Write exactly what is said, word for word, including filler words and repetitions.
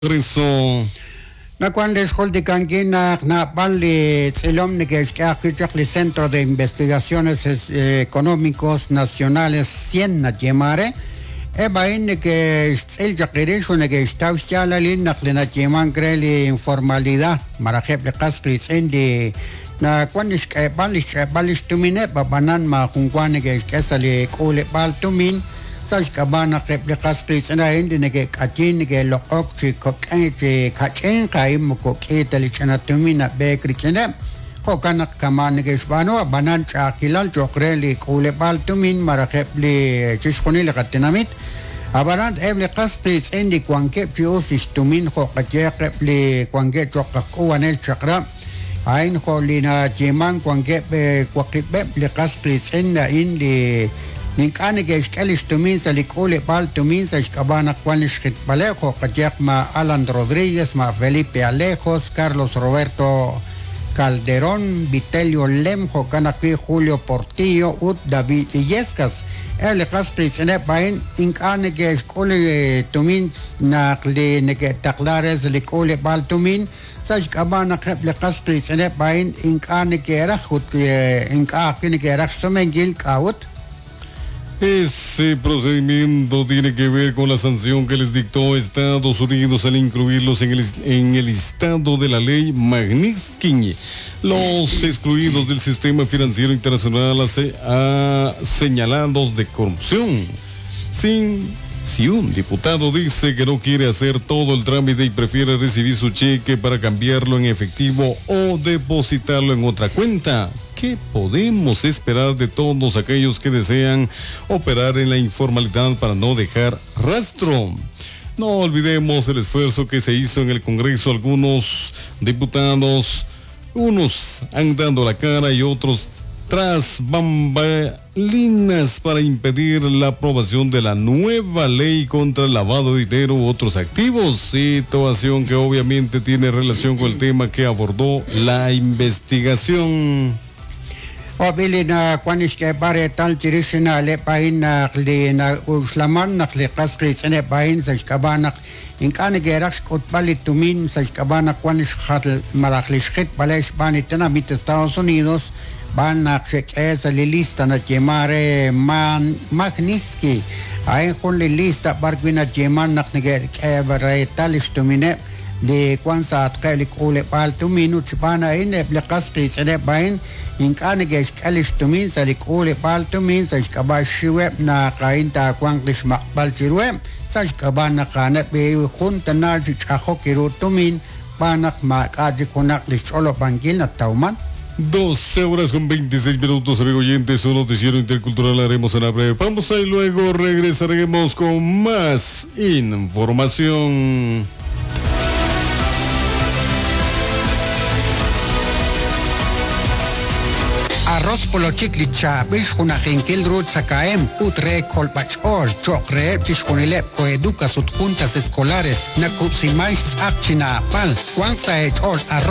Regreso. Nakuan les holdikangi na na bali tselom ne que el Centro de Investigaciones eh, Económicos Nacionales cien na llamare e bain que el jaquirisho ne que está usted la línea na llaman creli informalidad marajeb le casri sendi na cuanis que balis balis tumine banan ma kungwane que sali kule bal tumin sash kabana keple kasri sana hindi nege kachin nege lokok chi kokai chi kachin kai muko kitali chana tumina bekri chana kokana kaman nege shbano banan cha kilal chokreli kule bal tumin mara keple chishkuni le katinamit abaran eble kasri sendi kwanke chi osis tumin ko kachin keple kwanke chokakuan el chakra ain ko lina jiman kwanke kwakibbe le kasri senda indi Ninkane que escalis tuminsa licole pal tuminsa escabana cuanis hitpalejo ma Alan Rodríguez ma Felipe Alejos Carlos Roberto Calderón Vitelio Lemjo Canaqui Julio Portillo Ut David Illescas el castris en pain inkane que escole tumins na le neke taklares licole pal tumin sa escabana le castris en pain inkane que era hut inka que era stomengil kaut. Ese procedimiento tiene que ver con la sanción que les dictó Estados Unidos al incluirlos en el, en el listado de la ley Magnitsky. Los excluidos del sistema financiero internacional a señalados de corrupción. Sin, si un diputado dice que no quiere hacer todo el trámite y prefiere recibir su cheque para cambiarlo en efectivo o depositarlo en otra cuenta, ¿qué podemos esperar de todos aquellos que desean operar en la informalidad para no dejar rastro? No olvidemos el esfuerzo que se hizo en el Congreso. Algunos diputados, unos han dado la cara y otros tras bambalinas para impedir la aprobación de la nueva ley contra el lavado de dinero u otros activos, situación que obviamente tiene relación con el tema que abordó la investigación. Obili na kwanis ke bare tal tirishina le pain na khli na uslaman na khli qasqi sene pain sa shkabana inkane gerax kotbali tumin sa shkabana kwanis khatl marakhli shkhit balesh bani tana mit Estados Unidos van na esa lista na llamare man Magnitsky hay con la lista barquina llaman na que bare tal tumine de kwanza atkali kule pal tumin uchbana ine le qasqi sene pain inkane que escalis tumin sa licole pal tumin sa iskabashiwe na kainta kwanglis makbal chirwe sa iskabana kana be junta na chichajo kiro tumin panak makaji konak licholo bangil na tauman. doce horas con veintiséis minutos, amigo oyentes, un noticiero intercultural haremos una breve pausa y luego regresaremos con más información. Arroz polo chiklicha bishuna jinkil rut sakaem utre kolpachol chokre chishkunile coeduca sus juntas escolares na kupsimais akchina pal wangsa echol arroz